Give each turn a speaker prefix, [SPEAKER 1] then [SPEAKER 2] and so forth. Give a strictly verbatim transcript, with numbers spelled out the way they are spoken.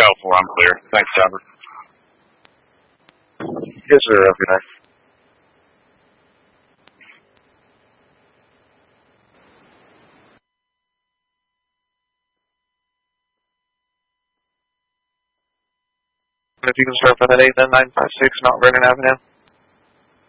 [SPEAKER 1] helpful. I'm clear. Thanks, Robert.
[SPEAKER 2] Yes, sir. Have a good night. If you can start from that eight nine five six Mount Vernon Avenue.